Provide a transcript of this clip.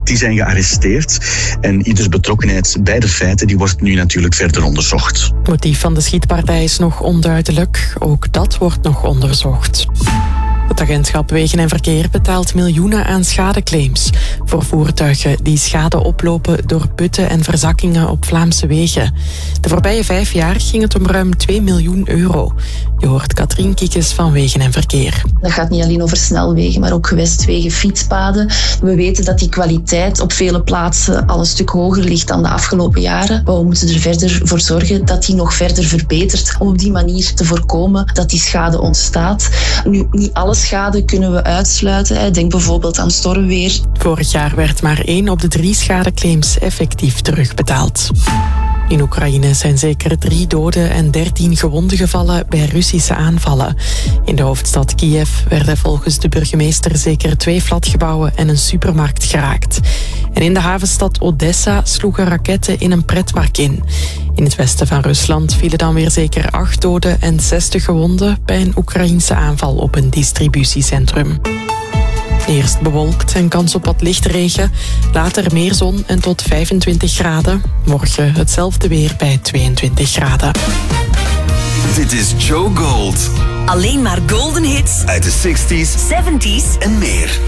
Die zijn gearresteerd en ieders betrokkenheid bij de feiten die wordt nu natuurlijk verder onderzocht. Het motief van de schietpartij is nog onduidelijk. Ook dat wordt nog onderzocht. Het agentschap Wegen en Verkeer betaalt miljoenen aan schadeclaims voor voertuigen die schade oplopen door putten en verzakkingen op Vlaamse wegen. De voorbije 5 jaar ging het om ruim 2 miljoen euro. Je hoort Katrien Kiekes van Wegen en Verkeer. Dat gaat niet alleen over snelwegen, maar ook gewestwegen, fietspaden. We weten dat die kwaliteit op vele plaatsen al een stuk hoger ligt dan de afgelopen jaren. We moeten er verder voor zorgen dat die nog verder verbetert, om op die manier te voorkomen dat die schade ontstaat. Nu, niet alle schade kunnen we uitsluiten. Denk bijvoorbeeld aan stormweer. Vorig jaar werd maar 1 op de 3 schadeclaims effectief terugbetaald. In Oekraïne zijn zeker 3 doden en 13 gewonden gevallen bij Russische aanvallen. In de hoofdstad Kiev werden volgens de burgemeester zeker 2 flatgebouwen en een supermarkt geraakt. En in de havenstad Odessa sloegen raketten in een pretpark in. In het westen van Rusland vielen dan weer zeker 8 doden en 60 gewonden bij een Oekraïense aanval op een distributiecentrum. Eerst bewolkt en kans op wat lichtregen. Later meer zon en tot 25 graden. Morgen hetzelfde weer bij 22 graden. Dit is Joe Gold. Alleen maar golden hits Uit de 60s, 70s en meer.